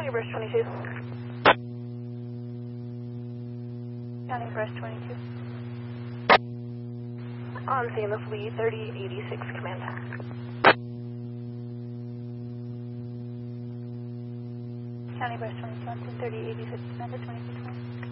County Brush 22. County Brush 22. On scene with Lee 3086 command. County Brush 22 on scene 3086 command at 2220.